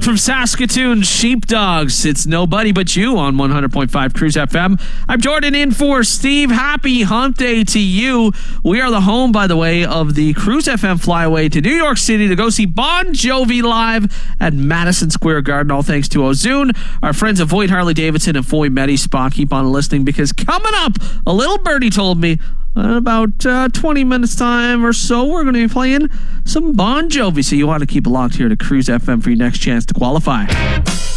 from Saskatoon, Sheepdogs. It's Nobody But You on 100.5 Cruise FM. I'm Jordan in for Steve. Happy hump day to you. We are the home, by the way, of the Cruise FM flyaway to New York City to go see Bon Jovi live at Madison Square Garden. All thanks to Ozune, our friends at Voigt Harley Davidson and Foy Medi Spa. Keep on listening because coming up, a little birdie told me, in about 20 minutes time or so, we're going to be playing some Bon Jovi. So you want to keep it locked here to Cruise FM for your next chance to qualify.